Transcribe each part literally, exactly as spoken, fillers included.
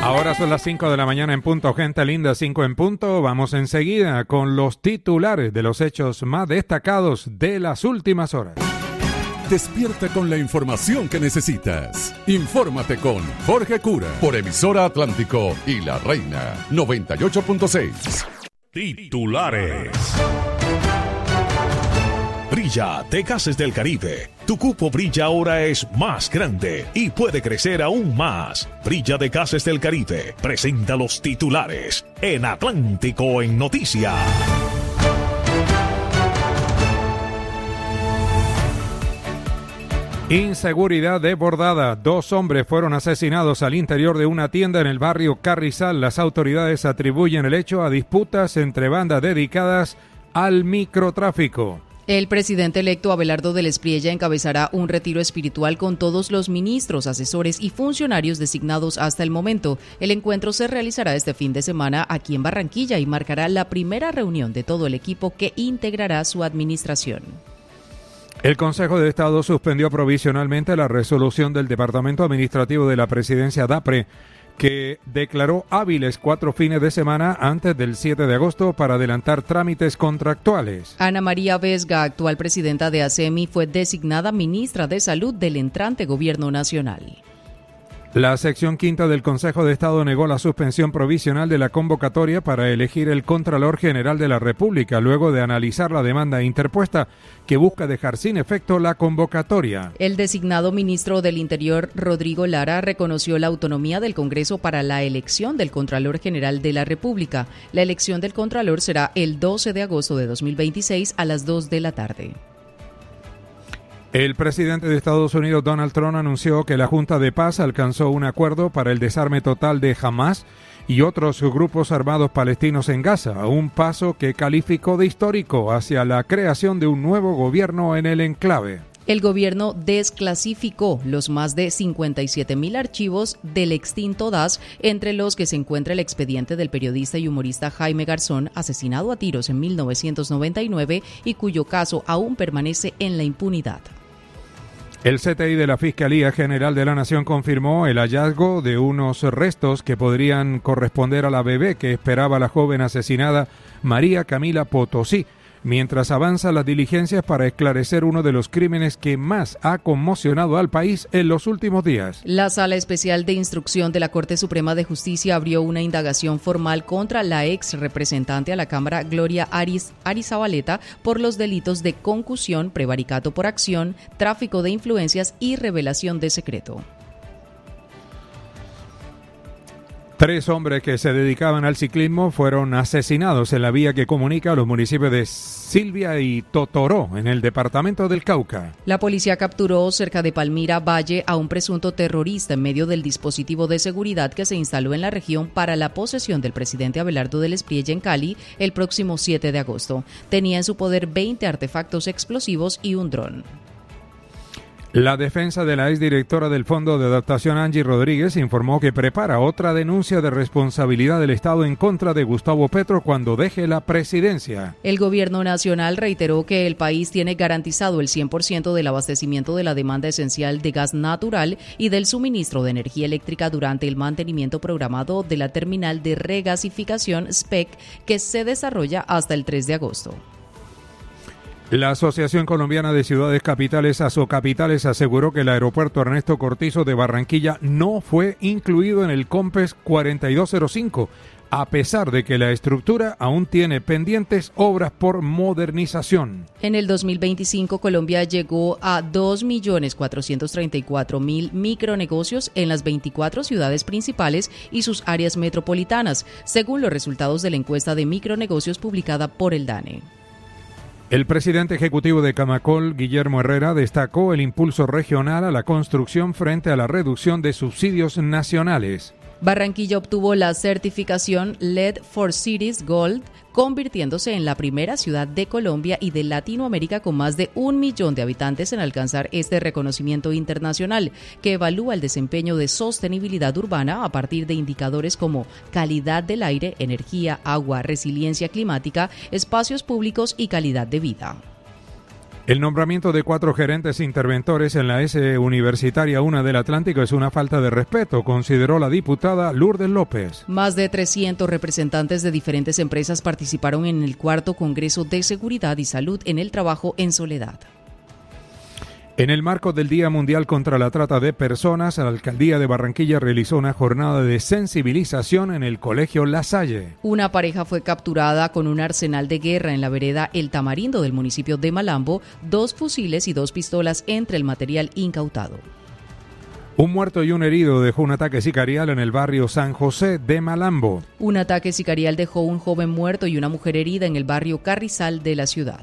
Ahora son las cinco de la mañana en punto, gente linda, cinco en punto. Vamos enseguida con los titulares de los hechos más destacados de las últimas horas. Despierta con la información que necesitas. Infórmate con Jorge Cura por Emisora Atlántico y La Reina noventa y ocho punto seis. Titulares. Brilla de Gases del Caribe. Tu cupo Brilla ahora es más grande y puede crecer aún más. Brilla de Gases del Caribe presenta los titulares en Atlántico en Noticias. Inseguridad desbordada. Dos hombres fueron asesinados al interior de una tienda en el barrio Carrizal. Las autoridades atribuyen el hecho a disputas entre bandas dedicadas al microtráfico. El presidente electo Abelardo del Espriella encabezará un retiro espiritual con todos los ministros, asesores y funcionarios designados hasta el momento. El encuentro se realizará este fin de semana aquí en Barranquilla y marcará la primera reunión de todo el equipo que integrará su administración. El Consejo de Estado suspendió provisionalmente la resolución del Departamento Administrativo de la Presidencia DAPRE, que declaró hábiles cuatro fines de semana antes del siete de agosto para adelantar trámites contractuales. Ana María Vesga, actual presidenta de ASEMI, fue designada ministra de Salud del entrante Gobierno Nacional. La sección quinta del Consejo de Estado negó la suspensión provisional de la convocatoria para elegir el Contralor General de la República, luego de analizar la demanda interpuesta que busca dejar sin efecto la convocatoria. El designado ministro del Interior, Rodrigo Lara, reconoció la autonomía del Congreso para la elección del Contralor General de la República. La elección del Contralor será el doce de agosto de dos mil veintiséis a las dos de la tarde. El presidente de Estados Unidos, Donald Trump, anunció que la Junta de Paz alcanzó un acuerdo para el desarme total de Hamás y otros grupos armados palestinos en Gaza, un paso que calificó de histórico hacia la creación de un nuevo gobierno en el enclave. El gobierno desclasificó los más de cincuenta y siete mil archivos del extinto D A S, entre los que se encuentra el expediente del periodista y humorista Jaime Garzón, asesinado a tiros en mil novecientos noventa y nueve y cuyo caso aún permanece en la impunidad. El C T I de la Fiscalía General de la Nación confirmó el hallazgo de unos restos que podrían corresponder a la bebé que esperaba la joven asesinada María Camila Potosí, mientras avanzan las diligencias para esclarecer uno de los crímenes que más ha conmocionado al país en los últimos días. La Sala Especial de Instrucción de la Corte Suprema de Justicia abrió una indagación formal contra la ex representante a la Cámara Gloria Aris, Arizabaleta por los delitos de concusión, prevaricato por acción, tráfico de influencias y revelación de secreto. Tres hombres que se dedicaban al ciclismo fueron asesinados en la vía que comunica a los municipios de Silvia y Totoró, en el departamento del Cauca. La policía capturó cerca de Palmira Valle a un presunto terrorista en medio del dispositivo de seguridad que se instaló en la región para la posesión del presidente Abelardo del Espriella en Cali el próximo siete de agosto. Tenía en su poder veinte artefactos explosivos y un dron. La defensa de la exdirectora del Fondo de Adaptación, Angie Rodríguez, informó que prepara otra denuncia de responsabilidad del Estado en contra de Gustavo Petro cuando deje la presidencia. El gobierno nacional reiteró que el país tiene garantizado el cien por ciento del abastecimiento de la demanda esencial de gas natural y del suministro de energía eléctrica durante el mantenimiento programado de la terminal de regasificación S P E C que se desarrolla hasta el tres de agosto. La Asociación Colombiana de Ciudades Capitales, Asocapitales, aseguró que el aeropuerto Ernesto Cortizo de Barranquilla no fue incluido en el COMPES cuarenta y dos cero cinco, a pesar de que la estructura aún tiene pendientes obras por modernización. En el dos mil veinticinco, Colombia llegó a dos millones cuatrocientos treinta y cuatro mil micronegocios en las veinticuatro ciudades principales y sus áreas metropolitanas, según los resultados de la encuesta de micronegocios publicada por el DANE. El presidente ejecutivo de Camacol, Guillermo Herrera, destacó el impulso regional a la construcción frente a la reducción de subsidios nacionales. Barranquilla obtuvo la certificación L E D for Cities Gold, convirtiéndose en la primera ciudad de Colombia y de Latinoamérica con más de un millón de habitantes en alcanzar este reconocimiento internacional, que evalúa el desempeño de sostenibilidad urbana a partir de indicadores como calidad del aire, energía, agua, resiliencia climática, espacios públicos y calidad de vida. El nombramiento de cuatro gerentes interventores en la S Universitaria uno del Atlántico es una falta de respeto, consideró la diputada Lourdes López. Más de trescientos representantes de diferentes empresas participaron en el cuarto Congreso de Seguridad y Salud en el Trabajo en Soledad. En el marco del Día Mundial contra la Trata de Personas, la Alcaldía de Barranquilla realizó una jornada de sensibilización en el Colegio La Salle. Una pareja fue capturada con un arsenal de guerra en la vereda El Tamarindo del municipio de Malambo, dos fusiles y dos pistolas entre el material incautado. Un muerto y un herido dejó un ataque sicarial en el barrio San José de Malambo. Un ataque sicarial dejó un joven muerto y una mujer herida en el barrio Carrizal de la ciudad.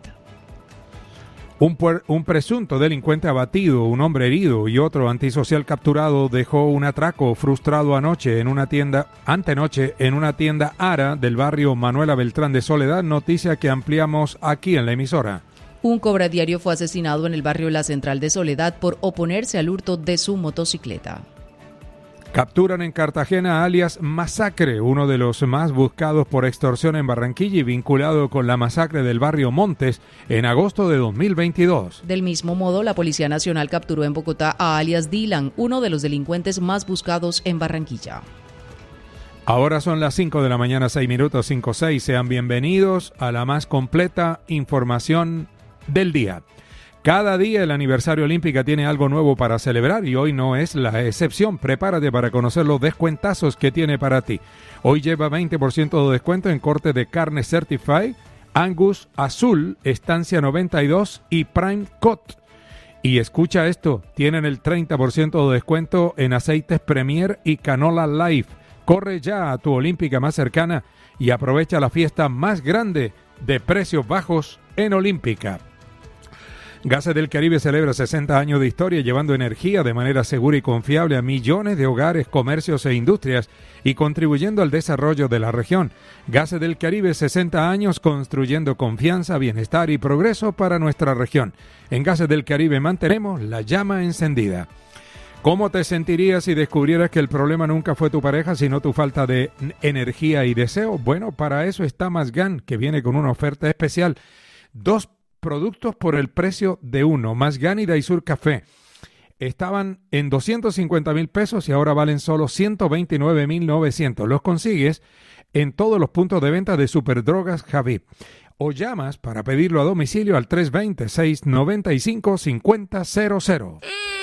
Un, puer, un presunto delincuente abatido, un hombre herido y otro antisocial capturado dejó un atraco frustrado anoche en una tienda, antenoche en una tienda Ara del barrio Manuela Beltrán de Soledad, noticia que ampliamos aquí en la emisora. Un cobradiario fue asesinado en el barrio La Central de Soledad por oponerse al hurto de su motocicleta. Capturan en Cartagena alias Masacre, uno de los más buscados por extorsión en Barranquilla y vinculado con la masacre del barrio Montes en agosto de dos mil veintidós. Del mismo modo, la Policía Nacional capturó en Bogotá a alias Dylan, uno de los delincuentes más buscados en Barranquilla. Ahora son las cinco de la mañana, seis minutos, cinco seis. Sean bienvenidos a la más completa información del día. Cada día el aniversario Olímpica tiene algo nuevo para celebrar y hoy no es la excepción. Prepárate para conocer los descuentazos que tiene para ti. Hoy lleva veinte por ciento de descuento en corte de carne Certified, Angus Azul, Estancia noventa y dos y Prime Cut. Y escucha esto, tienen el treinta por ciento de descuento en aceites Premier y Canola Life. Corre ya a tu Olímpica más cercana y aprovecha la fiesta más grande de precios bajos en Olímpica. Gases del Caribe celebra sesenta años de historia llevando energía de manera segura y confiable a millones de hogares, comercios e industrias y contribuyendo al desarrollo de la región. Gases del Caribe, sesenta años construyendo confianza, bienestar y progreso para nuestra región. En Gases del Caribe mantenemos la llama encendida. ¿Cómo te sentirías si descubrieras que el problema nunca fue tu pareja, sino tu falta de energía y deseo? Bueno, para eso está Masgan, que viene con una oferta especial. Dos productos por el precio de uno. Masgan y Daisur Café estaban en doscientos cincuenta mil pesos y ahora valen solo ciento veintinueve mil novecientos. Los consigues en todos los puntos de venta de Superdrogas Javib o llamas para pedirlo a domicilio al tres dos cero, seis nueve cinco, cinco cero cero cero.